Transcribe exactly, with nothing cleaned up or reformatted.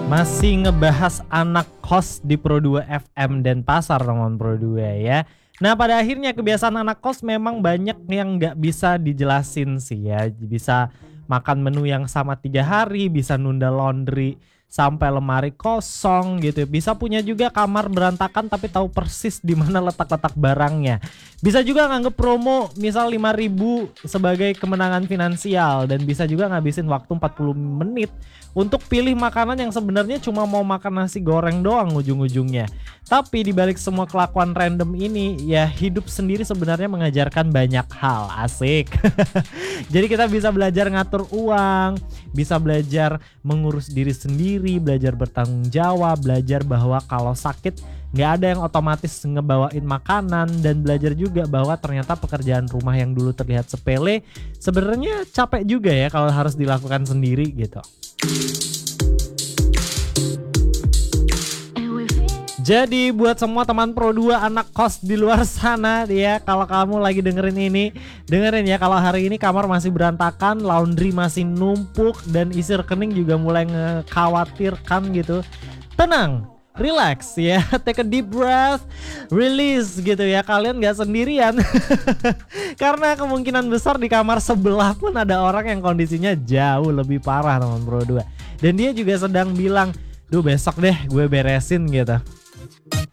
Masih ngebahas anak kos di Pro dua F M Denpasar teman Pro dua ya. Nah pada akhirnya kebiasaan anak kos memang banyak yang nggak bisa dijelasin sih ya. Bisa makan menu yang sama tiga hari, bisa nunda laundry sampai lemari kosong gitu. Bisa punya juga kamar berantakan tapi tahu persis di mana letak-letak barangnya. Bisa juga nganggep promo misal lima ribu sebagai kemenangan finansial, dan bisa juga ngabisin waktu empat puluh menit untuk pilih makanan yang sebenarnya cuma mau makan nasi goreng doang ujung-ujungnya. Tapi dibalik semua kelakuan random ini ya, hidup sendiri sebenarnya mengajarkan banyak hal. Asik. Jadi kita bisa belajar ngatur uang, bisa belajar mengurus diri sendiri, belajar bertanggung jawab, belajar bahwa kalau sakit nggak ada yang otomatis ngebawain makanan, dan belajar juga bahwa ternyata pekerjaan rumah yang dulu terlihat sepele sebenarnya capek juga ya kalau harus dilakukan sendiri gitu. Jadi buat semua teman Pro dua anak kos di luar sana ya, kalau kamu lagi dengerin ini, dengerin ya, kalau hari ini kamar masih berantakan, laundry masih numpuk, dan isi rekening juga mulai ngekhawatirkan gitu. Tenang, relax ya, take a deep breath, release gitu ya, kalian gak sendirian. Karena kemungkinan besar di kamar sebelah pun ada orang yang kondisinya jauh lebih parah teman Pro dua. Dan dia juga sedang bilang, duh besok deh gue beresin gitu.